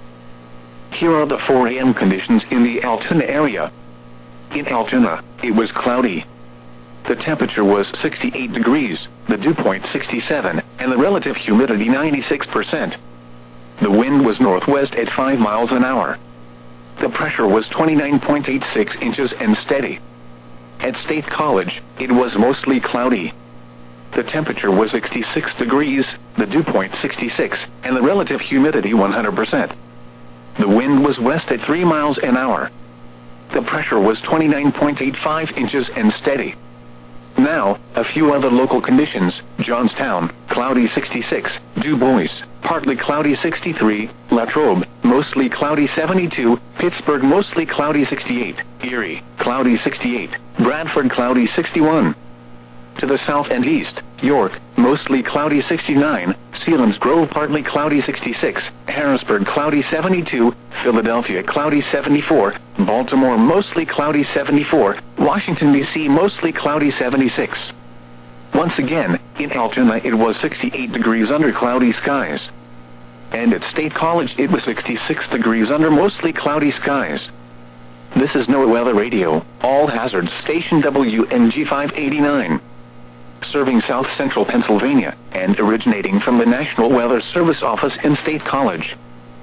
Here are the four a m conditions in the Altoona area. In Altoona, it was cloudy. The temperature was sixty-eight degrees, the dew point sixty-seven, and the relative humidity ninety-six percent. The wind was northwest at five miles an hour. The pressure was twenty-nine point eight six inches and steady. At State College, it was mostly cloudy. The temperature was sixty-six degrees, the dew point sixty-six, and the relative humidity one hundred percent. The wind was west at three miles an hour. The pressure was twenty-nine point eight five inches and steady. Now, a few other local conditions: Johnstown, cloudy sixty-six, Du Bois, partly cloudy sixty-three, Latrobe, mostly cloudy seventy-two, Pittsburgh mostly cloudy sixty-eight, Erie, cloudy sixty-eight, Bradford cloudy sixty-one. To the south and east, York, mostly cloudy sixty-nine, Sealands Grove partly cloudy sixty-six, Harrisburg cloudy seventy-two, Philadelphia cloudy seventy-four, Baltimore mostly cloudy seventy-four, Washington D C mostly cloudy seventy-six. Once again, in Altoona it was sixty-eight degrees under cloudy skies. And at State College it was sixty-six degrees under mostly cloudy skies. This is NOAA Weather Radio, all hazards station W N G five eighty-nine. Serving south central Pennsylvania, and originating from the National Weather Service office in State College.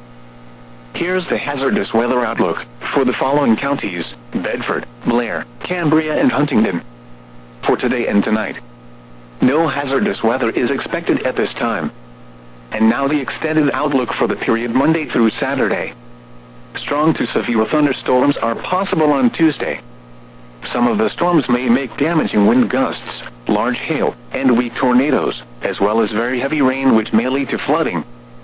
Here's the hazardous weather outlook for the following counties: Bedford, Blair, Cambria, and Huntingdon. For today and tonight, no hazardous weather is expected at this time. And now the extended outlook for the period Monday through Saturday. Strong to severe thunderstorms are possible on Tuesday. Some of the storms may make damaging wind gusts, large hail, and weak tornadoes, as well as very heavy rain which may lead to flooding.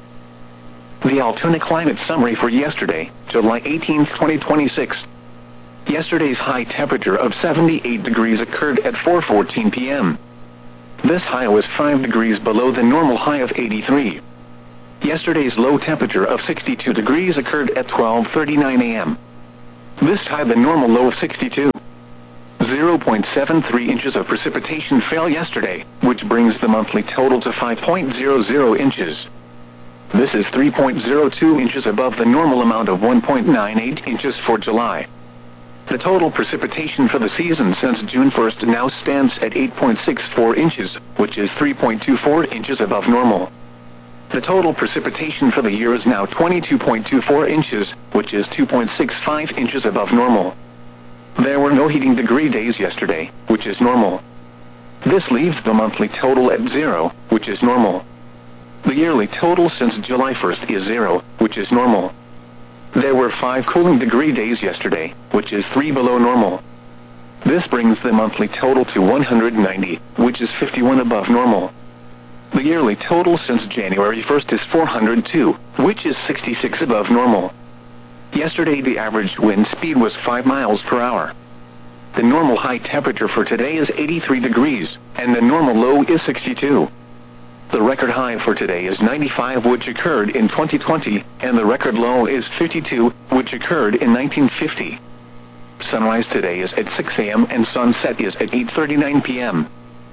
The Altoona climate summary for yesterday, July eighteenth, twenty twenty-six. Yesterday's high temperature of seventy-eight degrees occurred at four fourteen p m This high was five degrees below the normal high of eighty-three. Yesterday's low temperature of sixty-two degrees occurred at twelve thirty-nine a m This tied the normal low of sixty-two. zero point seven three inches of precipitation fell yesterday, which brings the monthly total to five point zero zero inches. This is three point zero two inches above the normal amount of one point nine eight inches for July. The total precipitation for the season since June first now stands at eight point six four inches, which is three point two four inches above normal. The total precipitation for the year is now twenty-two point two four inches, which is two point six five inches above normal. There were no heating degree days yesterday, which is normal. This leaves the monthly total at zero, which is normal. The yearly total since July first is zero, which is normal. There were five cooling degree days yesterday, which is three below normal. This brings the monthly total to one hundred ninety, which is fifty-one above normal. The yearly total since January first is four hundred two, which is sixty-six above normal. Yesterday the average wind speed was five miles per hour. The normal high temperature for today is eighty-three degrees, and the normal low is sixty-two. The record high for today is ninety-five, which occurred in twenty twenty, and the record low is fifty-two, which occurred in nineteen fifty. Sunrise today is at six a m and sunset is at eight thirty-nine p m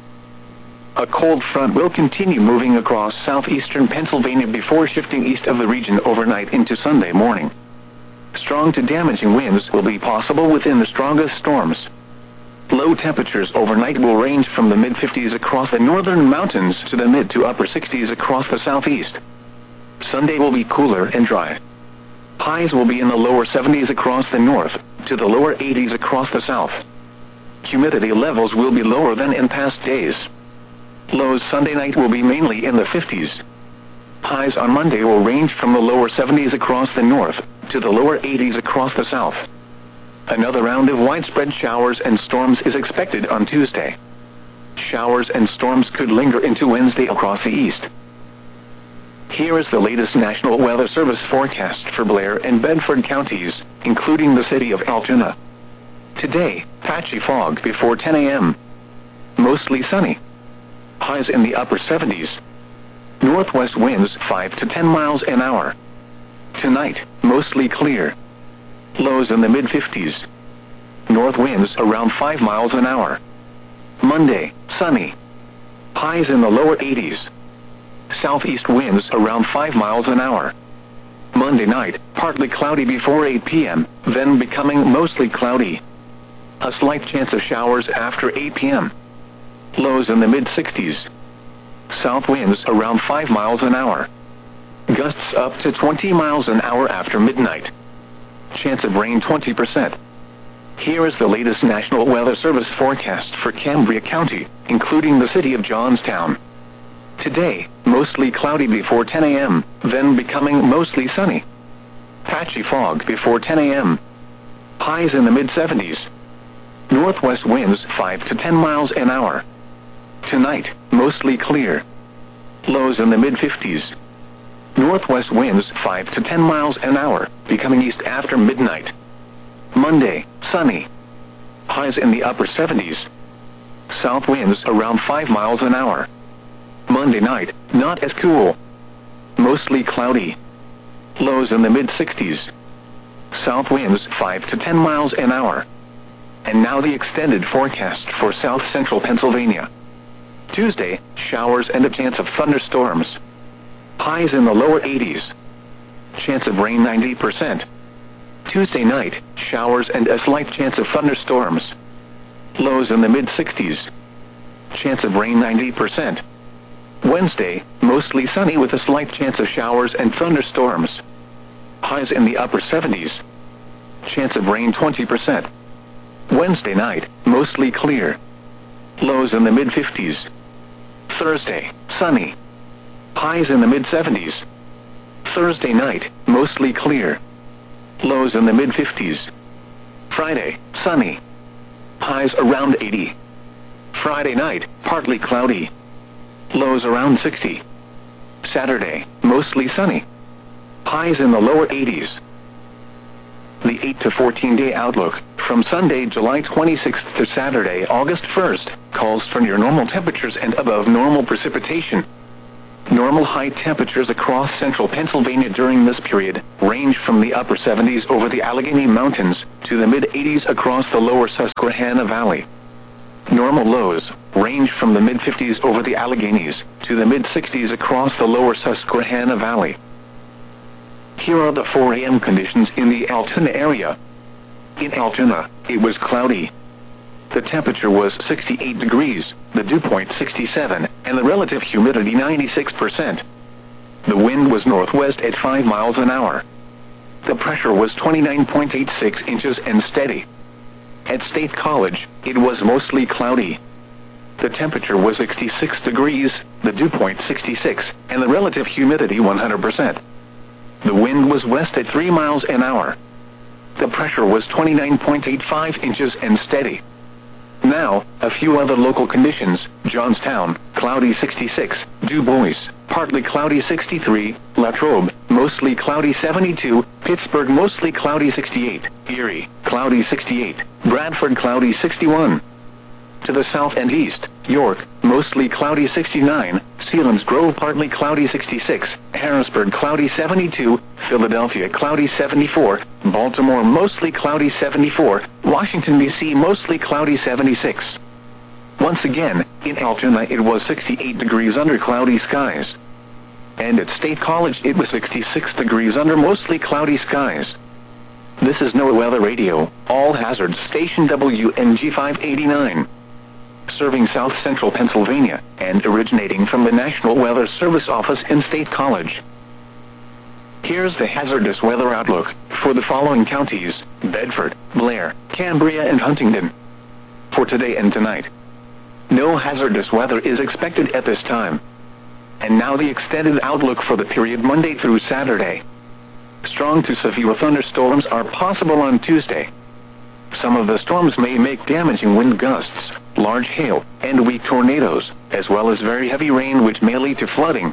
A cold front will continue moving across southeastern Pennsylvania before shifting east of the region overnight into Sunday morning. Strong to damaging winds will be possible within the strongest storms. Low temperatures overnight will range from the mid fifties across the northern mountains to the mid to upper sixties across the southeast. Sunday will be cooler and dry. Highs will be in the lower seventies across the north, to the lower eighties across the south. Humidity levels will be lower than in past days. Lows Sunday night will be mainly in the fifties. Highs on Monday will range from the lower seventies across the north, to the lower eighties across the south. Another round of widespread showers and storms is expected on Tuesday. Showers and storms could linger into Wednesday across the east. Here is the latest National Weather Service forecast for Blair and Bedford counties, including the city of Altoona. Today, patchy fog before ten a m Mostly sunny. Highs in the upper seventies. Northwest winds five to ten miles an hour. Tonight, mostly clear. Lows in the mid fifties. North winds around five miles an hour. Monday, sunny. Highs in the lower eighties. Southeast winds around five miles an hour. Monday night, partly cloudy before eight p m, then becoming mostly cloudy. A slight chance of showers after eight p m Lows in the mid sixties. South winds around five miles an hour. Gusts up to twenty miles an hour after midnight. Chance of rain twenty percent. Here is the latest National Weather Service forecast for Cambria County, including the city of Johnstown. Today, mostly cloudy before ten a m, then becoming mostly sunny. Patchy fog before ten a m Highs in the mid seventies. Northwest winds five to ten miles an hour. Tonight, mostly clear. Lows in the mid fifties. Northwest winds five to ten miles an hour, becoming east after midnight. Monday, sunny. Highs in the upper seventies. South winds around five miles an hour. Monday night, not as cool. Mostly cloudy. Lows in the mid sixties. South winds five to ten miles an hour. And now the extended forecast for south central Pennsylvania. Tuesday, showers and a chance of thunderstorms. Highs in the lower eighties. Chance of rain ninety percent. Tuesday night, showers and a slight chance of thunderstorms. Lows in the mid sixties. Chance of rain ninety percent. Wednesday, mostly sunny with a slight chance of showers and thunderstorms. Highs in the upper seventies. Chance of rain twenty percent. Wednesday night, mostly clear. Lows in the mid fifties. Thursday, sunny. Highs in the mid seventies. Thursday night, mostly clear. Lows in the mid fifties. Friday, sunny. Highs around eighty. Friday night, partly cloudy. Lows around sixty. Saturday, mostly sunny. Highs in the lower eighties. The eight to fourteen day outlook, from Sunday, July twenty-sixth to Saturday, August first, calls for near normal temperatures and above normal precipitation. Normal high temperatures across central Pennsylvania during this period range from the upper seventies over the Allegheny Mountains to the mid-eighties across the lower Susquehanna Valley. Normal lows range from the mid-fifties over the Alleghenies to the mid-sixties across the lower Susquehanna Valley. Here are the four A M conditions in the Altoona area. In Altoona, it was cloudy. The temperature was sixty-eight degrees, the dew point sixty-seven, and the relative humidity ninety-six percent. The wind was northwest at five miles an hour. The pressure was twenty-nine point eight six inches and steady. At State College, it was mostly cloudy. The temperature was sixty-six degrees, the dew point sixty-six, and the relative humidity one hundred percent. The wind was west at three miles an hour. The pressure was twenty-nine point eight five inches and steady. Now, a few other local conditions: Johnstown, cloudy sixty-six, Du Bois, partly cloudy sixty-three, Latrobe, mostly cloudy seventy-two, Pittsburgh mostly cloudy sixty-eight, Erie, cloudy sixty-eight, Bradford cloudy sixty-one. To the south and east, York, mostly cloudy sixty-nine, Selinsgrove partly cloudy sixty-six, Harrisburg cloudy seventy-two, Philadelphia cloudy seventy-four, Baltimore mostly cloudy seventy-four, Washington D C mostly cloudy seventy-six. Once again, in Altoona it was sixty-eight degrees under cloudy skies. And at State College it was sixty-six degrees under mostly cloudy skies. This is NOAA Weather Radio, All Hazards Station W N G five eighty-nine. Serving south central Pennsylvania, and originating from the National Weather Service office in State College. Here's the hazardous weather outlook for the following counties: Bedford, Blair, Cambria, and Huntingdon. For today and tonight, no hazardous weather is expected at this time. And now the extended outlook for the period Monday through Saturday. Strong to severe thunderstorms are possible on Tuesday. Some of the storms may make damaging wind gusts, large hail, and weak tornadoes, as well as very heavy rain which may lead to flooding.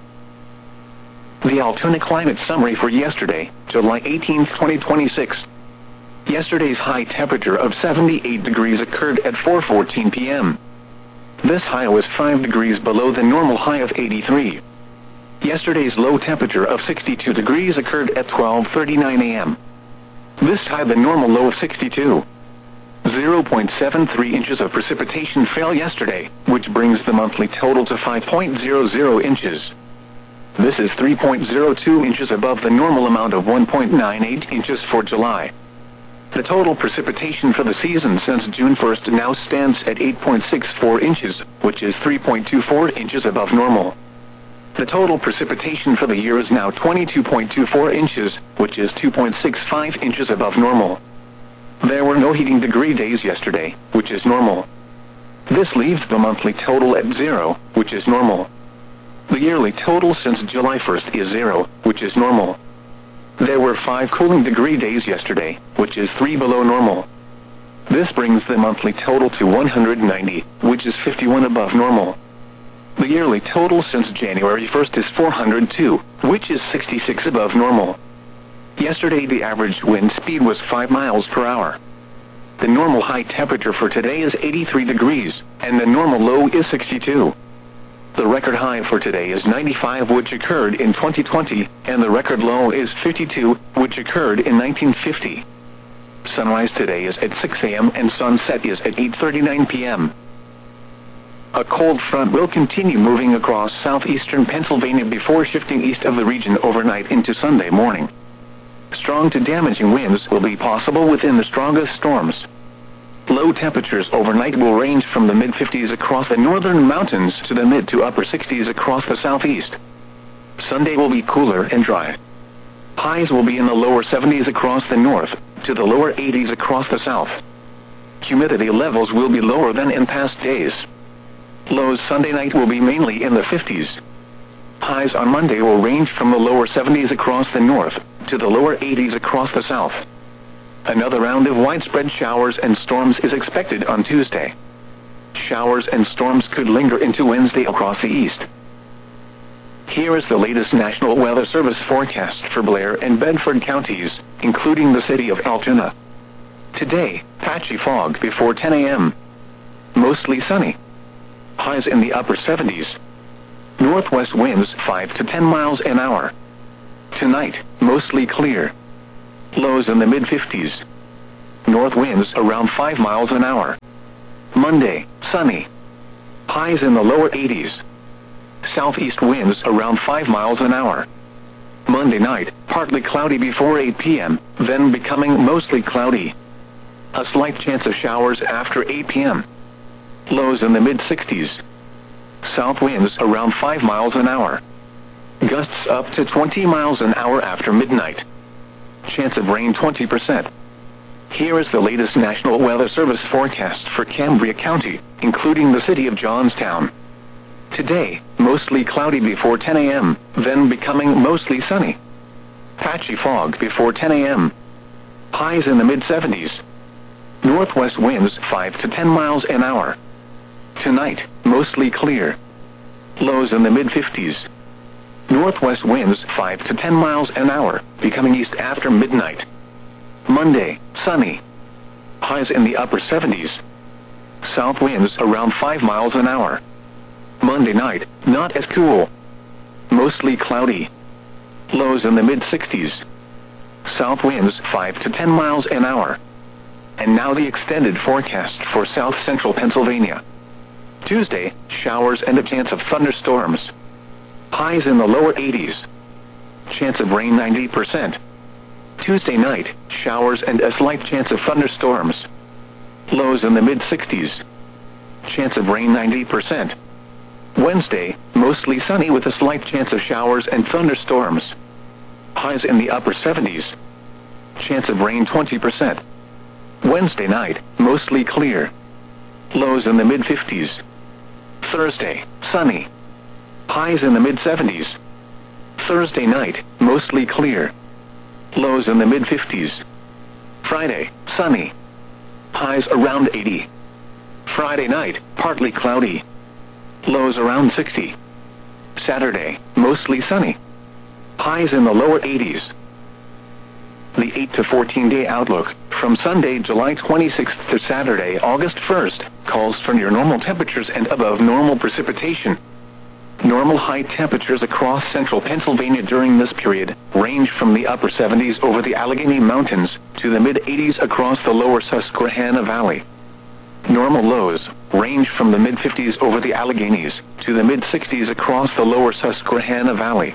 The Altoona climate summary for yesterday, July eighteenth, twenty twenty-six. Yesterday's high temperature of seventy-eight degrees occurred at four fourteen p m This high was five degrees below the normal high of eighty-three. Yesterday's low temperature of sixty-two degrees occurred at twelve thirty-nine a m This high the normal low of sixty-two. zero point seven three inches of precipitation fell yesterday, which brings the monthly total to five point zero zero inches. This is three point zero two inches above the normal amount of one point nine eight inches for July. The total precipitation for the season since June first now stands at eight point six four inches, which is three point two four inches above normal. The total precipitation for the year is now twenty-two point two four inches, which is two point six five inches above normal. There were no heating degree days yesterday, which is normal. This leaves the monthly total at zero, which is normal. The yearly total since July first is zero, which is normal. There were five cooling degree days yesterday, which is three below normal. This brings the monthly total to one hundred ninety, which is fifty-one above normal. The yearly total since January first is four hundred two, which is sixty-six above normal. Yesterday the average wind speed was five miles per hour. The normal high temperature for today is eighty-three degrees, and the normal low is sixty-two. The record high for today is ninety-five, which occurred in twenty twenty, and the record low is fifty-two, which occurred in nineteen fifty. Sunrise today is at six a m and sunset is at eight thirty-nine p m A cold front will continue moving across southeastern Pennsylvania before shifting east of the region overnight into Sunday morning. Strong to damaging winds will be possible within the strongest storms. Low temperatures overnight will range from the mid-fifties across the northern mountains to the mid to upper sixties across the southeast. Sunday will be cooler and dry. Highs will be in the lower seventies across the north, to the lower eighties across the south. Humidity levels will be lower than in past days. Lows Sunday night will be mainly in the fifties. Highs on Monday will range from the lower seventies across the north, to the lower eighties across the south. Another round of widespread showers and storms is expected on Tuesday. Showers and storms could linger into Wednesday across the east. Here is the latest National Weather Service forecast for Blair and Bedford counties, including the city of Altoona. Today, patchy fog before ten a m Mostly sunny. Highs in the upper seventies. Northwest winds five to ten miles an hour. Tonight, mostly clear. Lows in the mid fifties. North winds around five miles an hour. Monday, sunny. Highs in the lower eighties. Southeast winds around five miles an hour. Monday night, partly cloudy before eight p m, then becoming mostly cloudy. A slight chance of showers after eight p m Lows in the mid sixties. South winds around five miles an hour. Gusts up to twenty miles an hour after midnight. Chance of rain twenty percent. Here is the latest National Weather Service forecast for Cambria County, including the city of Johnstown. Today, mostly cloudy before ten a m, then becoming mostly sunny. Patchy fog before ten a m Highs in the mid seventies. Northwest winds five to ten miles an hour. Tonight, mostly clear. Lows in the mid fifties. Northwest winds five to ten miles an hour, becoming east after midnight. Monday, sunny. Highs in the upper seventies. South winds around five miles an hour. Monday night, not as cool. Mostly cloudy. Lows in the mid sixties. South winds five to ten miles an hour. And now the extended forecast for south central Pennsylvania. Tuesday, showers and a chance of thunderstorms. Highs in the lower eighties. Chance of rain ninety percent. Tuesday night, showers and a slight chance of thunderstorms. Lows in the mid sixties. Chance of rain ninety percent. Wednesday, mostly sunny with a slight chance of showers and thunderstorms. Highs in the upper seventies. Chance of rain twenty percent. Wednesday night, mostly clear. Lows in the mid fifties. Thursday, sunny. Highs in the mid seventies. Thursday night, mostly clear. Lows in the mid fifties. Friday, sunny. Highs around eighty. Friday night, partly cloudy. Lows around sixty. Saturday, mostly sunny. Highs in the lower eighties. The eight to fourteen day outlook, from Sunday, July twenty-sixth to Saturday, August first, calls for near normal temperatures and above normal precipitation. Normal high temperatures across central Pennsylvania during this period range from the upper seventies over the Allegheny Mountains to the mid eighties across the lower Susquehanna Valley. Normal lows range from the mid fifties over the Alleghenies to the mid sixties across the lower Susquehanna Valley.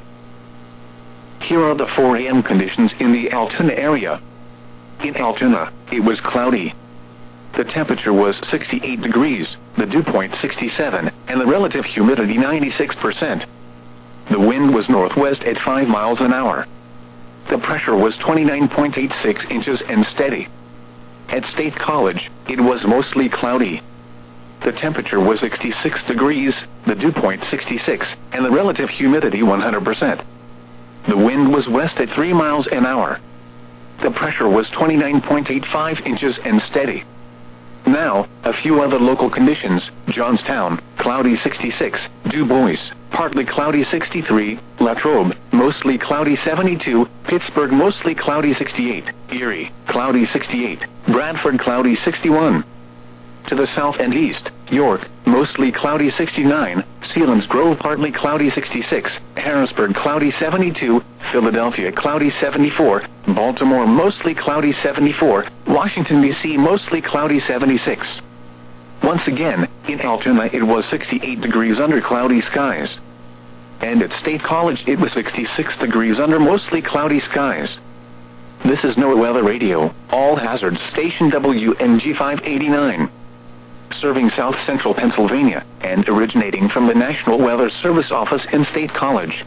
Here are the four a m conditions in the Altoona area. In Altoona, it was cloudy. The temperature was sixty-eight degrees, the dew point sixty-seven, and the relative humidity ninety-six percent. The wind was northwest at five miles an hour. The pressure was twenty-nine point eight six inches and steady. At State College, it was mostly cloudy. The temperature was sixty-six degrees, the dew point sixty-six, and the relative humidity one hundred percent. The wind was west at three miles an hour. The pressure was twenty-nine point eight five inches and steady. Now, a few other local conditions: Johnstown, cloudy sixty-six, Du Bois, partly cloudy sixty-three, Latrobe, mostly cloudy seventy-two, Pittsburgh, mostly cloudy sixty-eight, Erie, cloudy sixty-eight, Bradford, cloudy sixty-one. To the south and east, York, mostly cloudy sixty-nine, Selinsgrove, partly cloudy sixty-six, Harrisburg, cloudy seventy-two, Philadelphia, cloudy seventy-four, Baltimore, mostly cloudy seventy-four, Washington, D C, mostly cloudy seventy-six. Once again, in Altoona it was sixty-eight degrees under cloudy skies. And at State College it was sixty-six degrees under mostly cloudy skies. This is NOAA Weather Radio, all hazards, station W N G five eighty-nine. Serving south central Pennsylvania, and originating from the National Weather Service office in State College.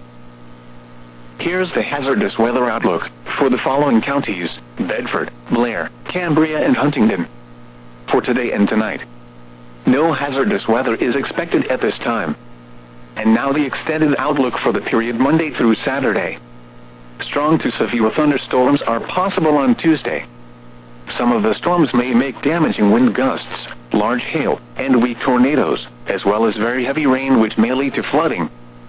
Here's the hazardous weather outlook for the following counties: Bedford, Blair, Cambria, and Huntingdon. For today and tonight, no hazardous weather is expected at this time. And now the extended outlook for the period Monday through Saturday. Strong to severe thunderstorms are possible on Tuesday. Some of the storms may make damaging wind gusts, large hail, and weak tornadoes, as well as very heavy rain which may lead to flooding.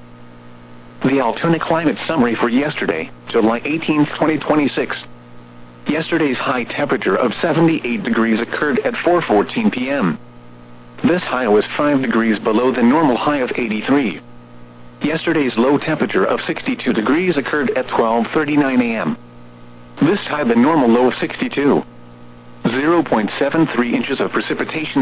The Altoona climate summary for yesterday, July eighteenth, twenty twenty-six. Yesterday's high temperature of seventy-eight degrees occurred at four fourteen p m This high was five degrees below the normal high of eighty-three. Yesterday's low temperature of sixty-two degrees occurred at twelve thirty-nine a m This had the normal low of sixty-two. zero point seven three inches of precipitation